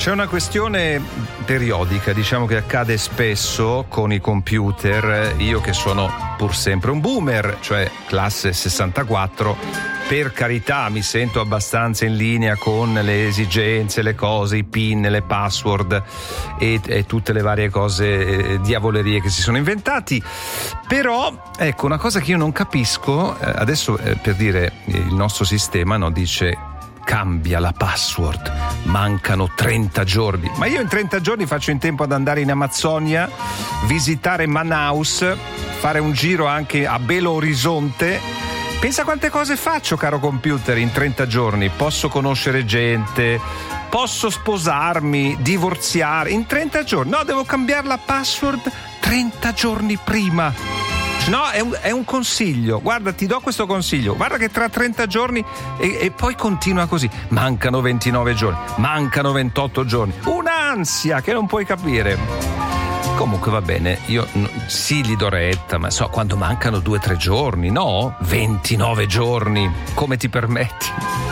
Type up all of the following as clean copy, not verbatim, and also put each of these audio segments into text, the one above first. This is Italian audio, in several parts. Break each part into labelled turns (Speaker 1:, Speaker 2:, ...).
Speaker 1: C'è una questione periodica, diciamo, che accade spesso con i computer. Io che sono pur sempre un boomer, cioè classe 64, per carità mi sento abbastanza in linea con le esigenze, le cose, i PIN, le password e tutte le varie cose, diavolerie che si sono inventati. Però ecco, una cosa che io non capisco, adesso per dire il nostro sistema, no, dice cambia la password, mancano 30 giorni. Ma io in 30 giorni faccio in tempo ad andare in Amazzonia, visitare Manaus, fare un giro anche a Belo Horizonte. Pensa quante cose faccio, caro computer, in 30 giorni. Posso conoscere gente, posso sposarmi, divorziare in 30 giorni. No, devo cambiare la password 30 giorni prima. No, è un consiglio. Guarda, ti do questo consiglio. Guarda che tra 30 giorni e poi continua così. Mancano 29 giorni, mancano 28 giorni. Un'ansia che non puoi capire. Comunque va bene, io sì gli do retta, ma so, quando mancano 2-3 giorni, no? 29 giorni, come ti permetti?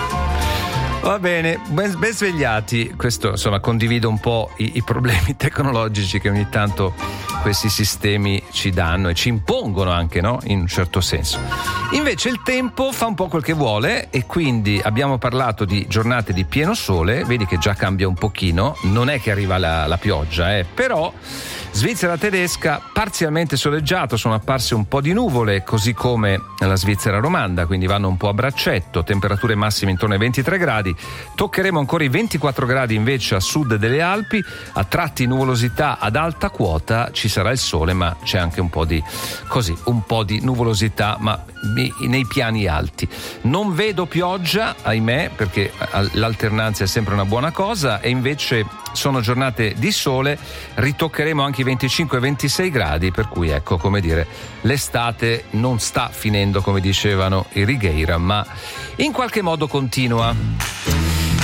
Speaker 1: Va bene, ben svegliati. Questo, insomma, condivido un po' i problemi tecnologici che ogni tanto questi sistemi ci danno e ci impongono anche, no? In un certo senso. Invece il tempo fa un po' quel che vuole e quindi abbiamo parlato di giornate di pieno sole. Vedi che già cambia un pochino, non è che arriva la pioggia, però Svizzera tedesca parzialmente soleggiato, sono apparse un po' di nuvole, così come la Svizzera romanda, quindi vanno un po' a braccetto, temperature massime intorno ai 23 gradi. Toccheremo ancora i 24 gradi invece a sud delle Alpi, a tratti nuvolosità ad alta quota, ci sarà il sole ma c'è anche un po' di nuvolosità, ma nei piani alti. Non vedo pioggia, ahimè, perché l'alternanza è sempre una buona cosa, e invece sono giornate di sole, ritoccheremo anche i 25 e 26 gradi, per cui ecco, come dire, l'estate non sta finendo come dicevano i Righeira, ma in qualche modo continua.